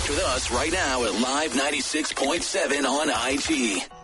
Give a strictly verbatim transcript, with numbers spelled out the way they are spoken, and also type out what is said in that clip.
with us right now at Live ninety-six point seven on I G.